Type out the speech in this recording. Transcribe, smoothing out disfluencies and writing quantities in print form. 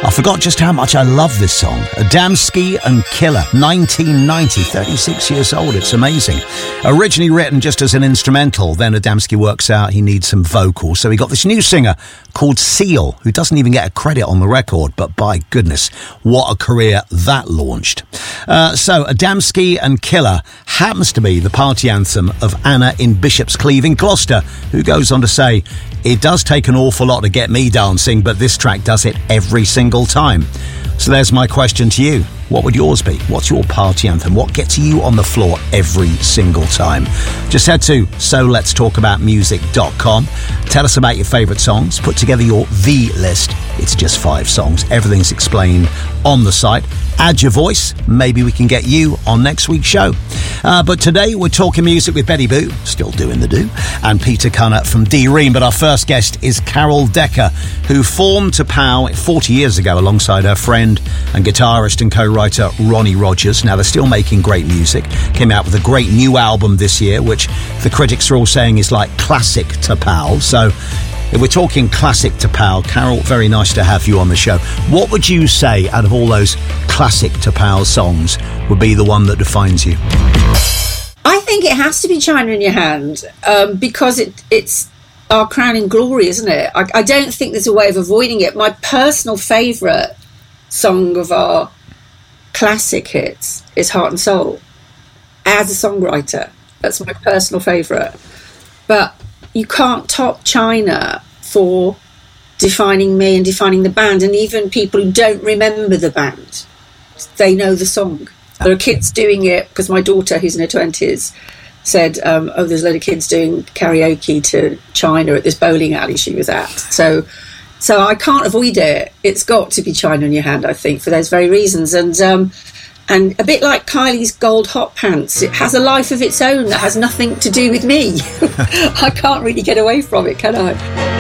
I forgot just how much I love this song. Adamski and Killer, 1990, 36 years old. It's amazing. Originally written just as an instrumental, then Adamski works out he needs some vocals. So he got this new singer called Seal, who doesn't even get a credit on the record, but by goodness, what a career that launched. So Adamski and Killer happens to be the party anthem of Anna in Bishop's Cleeve in Gloucester, who goes on to say, "It does take an awful lot to get me dancing, but this track does it every single time." So there's my question to you. What would yours be? What's your party anthem? What gets you on the floor every single time? Just head to soletstalkaboutmusic.com. Tell us about your favourite songs. Put together your The list. It's just 5 songs. Everything's explained on the site. Add your voice. Maybe we can get you on next week's show. But today we're talking music with Betty Boo, still doing the do, and Peter Cunnert from D Ream. But our first guest is Carol Decker, who formed T'Pau 40 years ago alongside her friend and guitarist and co-writer Ronnie Rogers. Now they're still making great music. Came out with a great new album this year, which the critics are all saying is like classic T'Pau. So if we're talking classic T'Pau, Carol, very nice to have you on the show. What would you say out of all those classic T'Pau songs would be the one that defines you? I think it has to be China in Your Hand, because it's our crowning glory, isn't it? I don't think there's a way of avoiding it. My personal favourite song of our classic hits is Heart and Soul. As a songwriter, that's my personal favourite. But you can't top China for defining me and defining the band, and even people who don't remember the band, they know the song. There are kids doing it, because my daughter, who's in her 20s, said, there's a load of kids doing karaoke to China at this bowling alley she was at. So I can't avoid it. It's got to be China in Your Hand, I think, for those very reasons. And a bit like Kylie's Gold Hot Pants, it has a life of its own that has nothing to do with me. I can't really get away from it, can I?